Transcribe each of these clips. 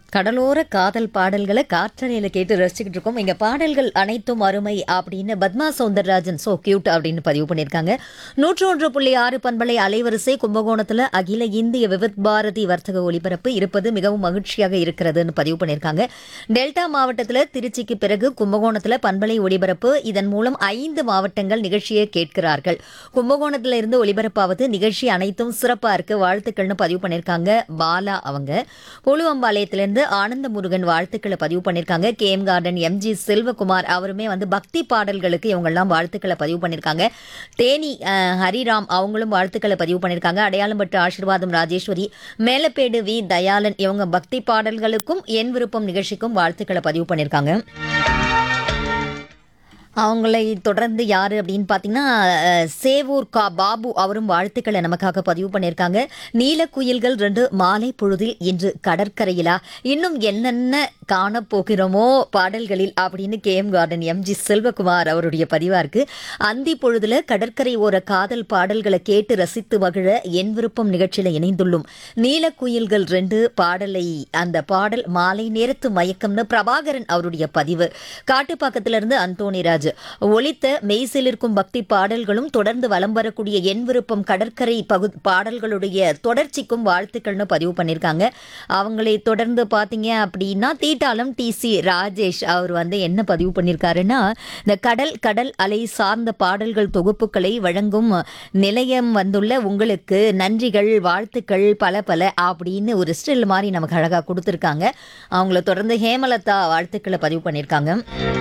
கடலோர காதல் பாடல்களை காற்றலையில கேட்டு ரசிச்சுக்கிட்டு இருக்கோம். எங்க பாடல்கள் அனைத்தும் அருமை அப்படின்னு பத்மா சௌந்தரராஜன் சோ கியூட் அப்படின்னு பதிவு பண்ணியிருக்காங்க. 101.6 பண்பலை அலைவரிசை கும்பகோணத்துல அகில இந்திய விவித் பாரதி வர்த்தக ஒலிபரப்பு இருப்பது மிகவும் மகிழ்ச்சியாக இருக்கிறதுன்னு பதிவு பண்ணியிருக்காங்க. டெல்டா மாவட்டத்துல திருச்சிக்கு பிறகு கும்பகோணத்துல பண்பலை ஒலிபரப்பு, இதன் மூலம் 5 மாவட்டங்கள் நிகழ்ச்சியை கேட்கிறார்கள். கும்பகோணத்துல இருந்து ஒலிபரப்பாவது நிகழ்ச்சி அனைத்தும் சிறப்பா இருக்கு, வாழ்த்துக்கள்னு பதிவு பண்ணியிருக்காங்க. பாலா அவங்க புலுவம்பாளையத்திலிருந்து ஆனந்த முருகன் வாழ்த்துக்களை பதிவு பண்ணியிருக்காங்க. கேஎம் கார்டன் எம்ஜி செல்வகுமார் அவருமே பக்தி பாடல்களுக்கு இவங்கெல்லாம் வாழ்த்துக்களை பதிவு பண்ணியிருக்காங்க. தேனி ஹரிராம் அவங்களும் வாழ்த்துக்களை பதிவு பண்ணியிருக்காங்க. அடையாளம் பட்டு ஆசீர்வாதம் ராஜேஸ்வரி, மேலப்பேடு வி தயாளன் இவங்க பக்தி பாடல்களுக்கும் என் விருப்பம் நிகழ்ச்சிக்கும் வாழ்த்துக்களை பதிவு பண்ணியிருக்காங்க. அவங்களை தொடர்ந்து யாரு அப்படின்னு பார்த்தீங்கன்னா சேவூர் கா பாபு அவரும் வாழ்த்துக்களை நமக்காக பதிவு பண்ணியிருக்காங்க. நீலக்குயில்கள் 2 மாலை பொழுதில் இன்று கடற்கரையிலா இன்னும் என்னென்ன காணப்போகிறோமோ பாடல்களில் அப்படின்னு கேஎம் கார்டன் எம்ஜி செல்வகுமார் அவருடைய பதிவா இருக்கு. அந்தி பொழுதுல கடற்கரை ஓர காதல் பாடல்களை கேட்டு ரசித்து மகிழ என் விருப்பம் நிகழ்ச்சியில இணைந்துள்ளோம். நீலக்குயில்கள் 2 பாடலை அந்த பாடல் மாலை நேரத்து மயக்கம்னு பிரபாகரன் அவருடைய பதிவு. காட்டுப்பாக்கத்திலிருந்து அந்தோணிராஜ் ஒலித்த மெய்சிலிருக்கும் பக்தி பாடல்களும் தொடர்ந்து வலம் வரக்கூடிய என் விருப்பம் கடற்கரை பாடல்களுடைய தொடர்ச்சிக்கும் வாழ்த்துக்கள்னு பதிவு பண்ணியிருக்காங்க. அவங்களை தொடர்ந்து பார்த்தீங்க அப்படின்னா தீட்டாளம் டிசி ராஜேஷ் அவர் என்ன பதிவு பண்ணியிருக்காருன்னா, இந்த கடல் அலை சார்ந்த பாடல்கள் தொகுப்புகளை வழங்கும் நிலையம் வந்துள்ள உங்களுக்கு நன்றிகள் வாழ்த்துக்கள் பல பல அப்படின்னு ஒரு ஸ்டில் மாதிரி நமக்கு அழகாக கொடுத்துருக்காங்க. அவங்கள தொடர்ந்து ஹேமலதா வாழ்த்துக்களை பதிவு பண்ணியிருக்காங்க.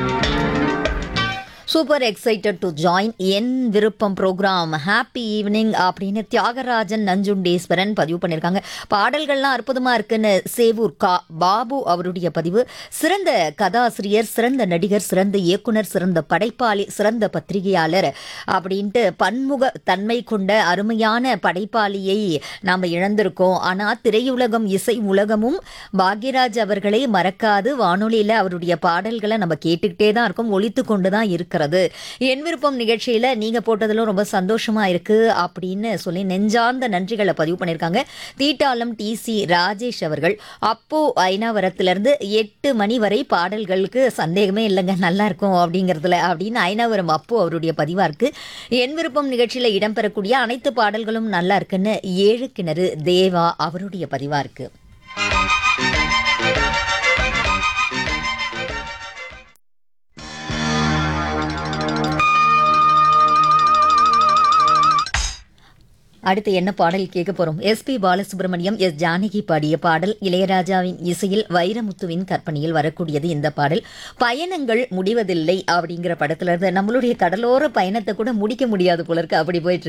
சூப்பர் எக்ஸைட்டட் டு ஜாயின் என் விருப்பம் ப்ரோக்ராம், ஹாப்பி ஈவினிங் அப்படின்னு தியாகராஜன் நஞ்சுண்டேஸ்வரன் பதிவு பண்ணியிருக்காங்க. பாடல்கள்லாம் அற்புதமாக இருக்குன்னு சேவூர் கா பாபு அவருடைய பதிவு. சிறந்த கதாசிரியர், சிறந்த நடிகர், சிறந்த இயக்குனர், சிறந்த படைப்பாளி, சிறந்த பத்திரிகையாளர் அப்படின்ட்டு பன்முக தன்மை கொண்ட அருமையான படைப்பாளியை நாம் இழந்திருக்கோம். ஆனால் திரையுலகம் இசை உலகமும் பாக்யராஜ் அவர்களை மறக்காது. வானொலியில் அவருடைய பாடல்களை நம்ம கேட்டுக்கிட்டே தான் இருக்கோம், ஒலித்து கொண்டு தான் இருக்கு. என் விருப்பம் நிகழ்ச்சியில நீங்க போட்டதிலும் ரொம்ப சந்தோஷமா இருக்கு அப்படின்னு சொல்லி நெஞ்சார்ந்த நன்றிகளை பதிவு பண்ணியிருக்காங்க. தீட்டாளம் டிசி ராஜேஷ் அவர்கள். அப்போ ஐநாவரத்திலிருந்து 8 மணி வரை பாடல்களுக்கு சந்தேகமே இல்லைங்க, நல்லா இருக்கும் அப்படிங்கிறதுல அப்படின்னு ஐநாவரம் அப்போ அவருடைய பதிவா இருக்கு. என் விருப்பம் நிகழ்ச்சியில இடம்பெறக்கூடிய அனைத்து பாடல்களும் நல்லா இருக்குன்னு 7 கிணறு தேவா அவருடைய பதிவா இருக்கு. அடுத்து என்ன பாடல் கேட்க போறோம்? எஸ்பி பாலசுப்ரமணியம், எஸ் ஜானகி பாடிய பாடல். இளையராஜாவின் இசையில் வைரமுத்துவின் கற்பனையில் வரக்கூடியது இந்த பாடல். பயணங்கள் முடிவதில்லை அப்படிங்கிற படத்துல இருந்து நம்மளுடைய கடலோர பயணத்தை கூட முடிக்க முடியாது போல இருக்கு, அப்படி போயிட்டு